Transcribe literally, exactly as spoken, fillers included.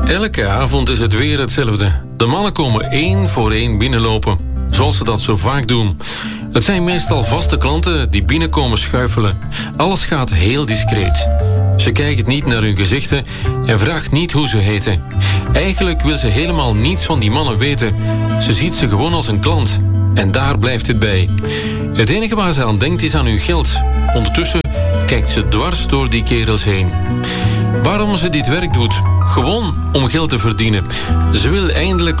Elke avond is het weer hetzelfde. De mannen komen één voor één binnenlopen, zoals ze dat zo vaak doen. Het zijn meestal vaste klanten die binnenkomen schuifelen. Alles gaat heel discreet. Ze kijkt niet naar hun gezichten en vraagt niet hoe ze heten. Eigenlijk wil ze helemaal niets van die mannen weten. Ze ziet ze gewoon als een klant. En daar blijft het bij. Het enige waar ze aan denkt is aan hun geld. Ondertussen kijkt ze dwars door die kerels heen. Waarom ze dit werk doet? Gewoon om geld te verdienen. Ze wil eindelijk